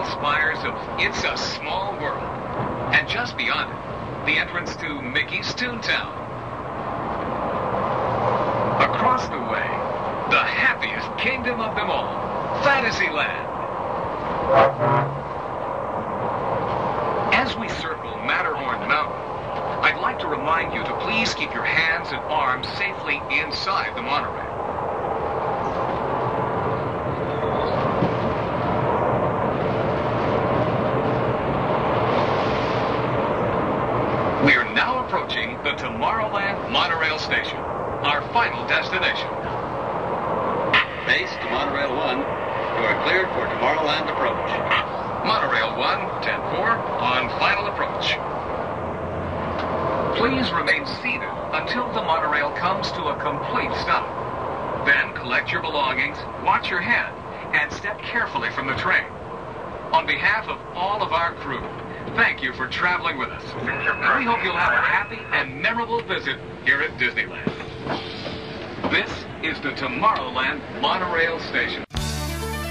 tall spires of It's a Small World. And just beyond it, the entrance to Mickey's Toontown. Across the way, the happiest kingdom of them all, Fantasyland. As we circle Matterhorn Mountain, I'd like to remind you to please keep your hands and arms safely inside the monorail. We are now approaching the Tomorrowland Monorail Station, our final destination. Base to Monorail 1. You are cleared for Tomorrowland approach. Monorail 1, 10-4, on final approach. Please remain seated until the monorail comes to a complete stop. Then collect your belongings, watch your head, and step carefully from the train. On behalf of all of our crew, thank you for traveling with us. And we hope you'll have a happy and memorable visit here at Disneyland. This is the Tomorrowland Monorail Station.